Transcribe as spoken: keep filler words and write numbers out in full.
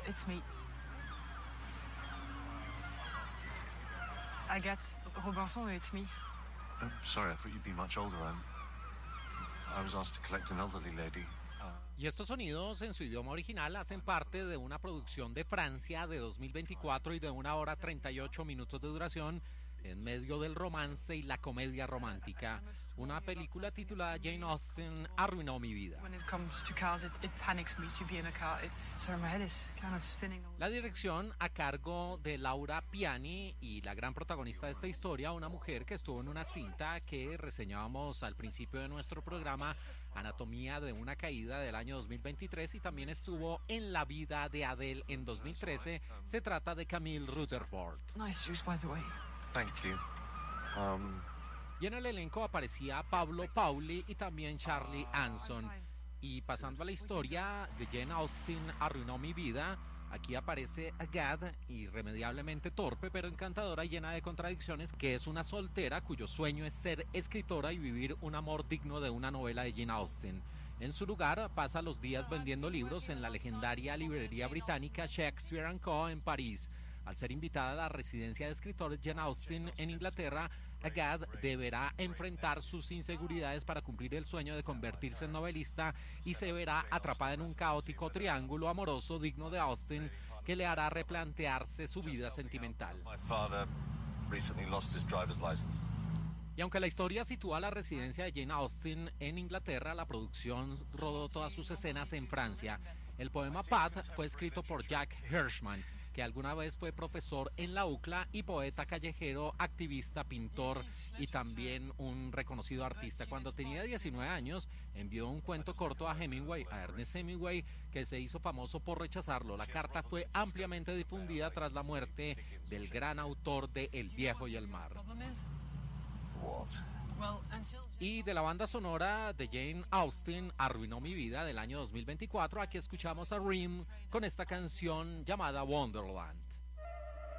it's me. Agathe, Robinson, it's me. Oh, sorry, I thought you'd be much older. I'm, I was asked to collect an elderly lady. Uh... Y estos sonidos en su idioma original hacen parte de una producción de Francia de dos mil veinticuatro y de una hora treinta y ocho minutos de duración, en medio del romance y la comedia romántica. Una película titulada Jane Austen arruinó mi vida. La dirección a cargo de Laura Piani y la gran protagonista de esta historia, una mujer que estuvo en una cinta que reseñábamos al principio de nuestro programa, Anatomía de una caída, del año dos mil veintitrés, y también estuvo en La vida de Adele en dos mil trece. Se trata de Camille Rutherford. Nice juice, by the way. Thank you. Um... Y en el elenco aparecía Pablo Pauli y también Charlie Anson. Y pasando a la historia de Jane Austen arruinó mi vida, aquí aparece Agathe, irremediablemente torpe pero encantadora y llena de contradicciones, que es una soltera cuyo sueño es ser escritora y vivir un amor digno de una novela de Jane Austen. En su lugar, pasa los días vendiendo libros en la legendaria librería británica Shakespeare and Co. en París. Al ser invitada a la residencia de escritores Jane Austen en Inglaterra, Agathe deberá enfrentar sus inseguridades para cumplir el sueño de convertirse en novelista y se verá atrapada en un caótico triángulo amoroso digno de Austen que le hará replantearse su vida sentimental. Y aunque la historia sitúa la residencia de Jane Austen en Inglaterra, la producción rodó todas sus escenas en Francia. El poema Pat fue escrito por Jack Hirschman, que alguna vez fue profesor en la U C L A y poeta callejero, activista, pintor y también un reconocido artista. Cuando tenía diecinueve años, envió un cuento corto a Hemingway, a Ernest Hemingway, que se hizo famoso por rechazarlo. La carta fue ampliamente difundida tras la muerte del gran autor de El viejo y el mar. Y de la banda sonora de Jane Austen arruinó mi vida del año dos mil veinticuatro, aquí escuchamos a R E M con esta canción llamada Wonderland.